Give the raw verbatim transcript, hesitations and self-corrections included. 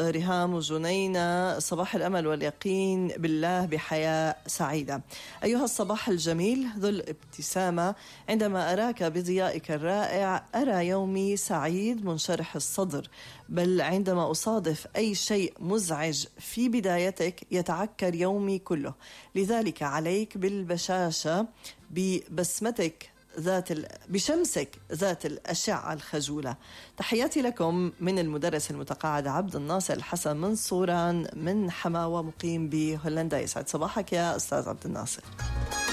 ريهام وجنينة، صباح الأمل واليقين بالله بحياة سعيدة. أيها الصباح الجميل ذو الابتسامة، عندما أراك بضيائك الرائع أرى يومي سعيد منشرح الصدر، بل عندما أصادف أي شيء مزعج في بدايتك يتعكر يومي كله. لذلك عليك بالبشاشة ببسمتك ذات ال... بشمسك ذات الأشعة الخجولة. تحياتي لكم من المدرس المتقاعد عبد الناصر الحسن من صوران من حماوة، مقيم بهولندا. يسعد صباحك يا أستاذ عبد الناصر.